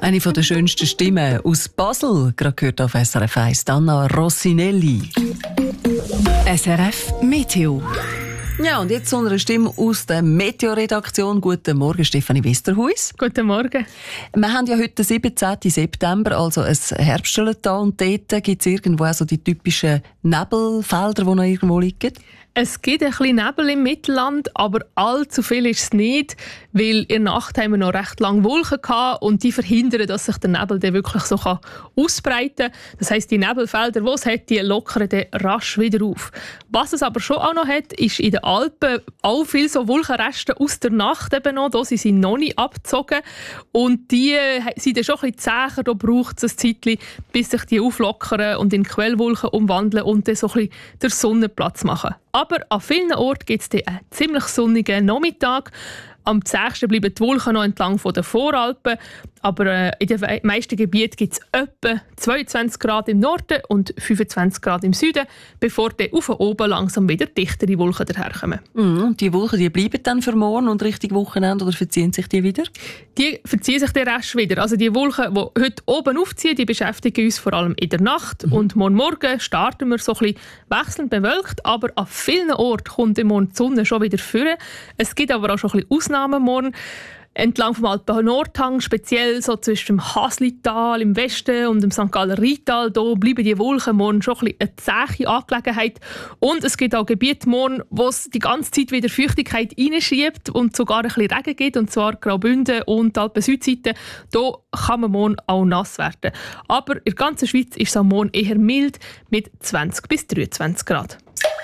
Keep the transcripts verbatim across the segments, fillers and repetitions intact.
Eine der schönsten Stimmen aus Basel, gerade gehört auf S R F eins, Anna Rossinelli. S R F Meteo. Ja, und jetzt zu einer Stimme aus der Meteo-Redaktion. Guten Morgen, Stefanie Westerhuis. Guten Morgen. Wir haben ja heute den siebzehnten September, also ein Herbststernental. Und dort gibt es irgendwo auch so die typischen Nebelfelder, die noch irgendwo liegen. Es gibt ein bisschen Nebel im Mittelland, aber allzu viel ist es nicht, weil in der Nacht haben wir noch recht lange Wolken gehabt und die verhindern, dass sich der Nebel dann wirklich so ausbreiten kann. Das heisst, die Nebelfelder, die es hat, die lockern dann rasch wieder auf. Was es aber schon auch noch hat, ist in den Alpen auch viele so Wolkenreste aus der Nacht eben noch. Da sind sie noch nicht abgezogen und die sind dann schon ein bisschen zäher. Da braucht es ein Zeitchen, bis sich die auflockern und in Quellwolken umwandeln und dann so ein bisschen den Sonnenplatz machen. Aber an vielen Orten gibt es einen ziemlich sonnigen Nachmittag. Am zähsten bleiben die Wolken noch entlang der Voralpen. Aber äh, in den meisten Gebieten gibt es etwa zweiundzwanzig Grad im Norden und fünfundzwanzig Grad im Süden, bevor dann auf oben langsam wieder dichtere Wolken daherkommen. Mm, die Wolken die bleiben dann für morgen und Richtung Wochenende oder verziehen sich die wieder? Die verziehen sich dann rasch wieder. Also die Wolken, die heute oben aufziehen, die beschäftigen uns vor allem in der Nacht. Mhm. Und morgen Morgen starten wir so ein bisschen wechselnd bewölkt, aber an vielen Orten kommt morgen die Sonne schon wieder vor. Es gibt aber auch schon ein bisschen Ausnahmen morgen. Entlang vom Alpen-Nordhang, speziell so zwischen dem Haslital im Westen und dem Sankt Galler Rheintal, da bleiben die Wolken morgen schon ein bisschen eine zähe Angelegenheit. Und es gibt auch Gebiete morgen, wo es die ganze Zeit wieder Feuchtigkeit reinschiebt und sogar ein bisschen Regen gibt, und zwar Graubünden und die Alpen-Südseite. Da kann man morgen auch nass werden. Aber in der ganzen Schweiz ist es am Morgen eher mild mit zwanzig bis dreiundzwanzig Grad.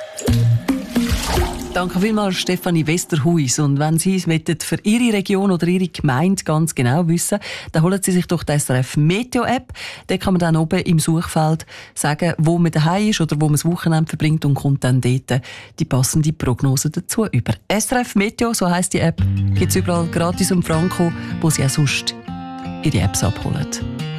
Danke vielmals, Stefanie Westerhuis. Und wenn Sie es für Ihre Region oder Ihre Gemeinde ganz genau wissen, dann holen Sie sich doch die S R F Meteo-App. Da kann man dann oben im Suchfeld sagen, wo man daheim ist oder wo man das Wochenende verbringt, und kommt dann dort die passende Prognose dazu über. S R F Meteo, so heisst die App, gibt es überall gratis und franko, wo Sie auch sonst Ihre Apps abholen.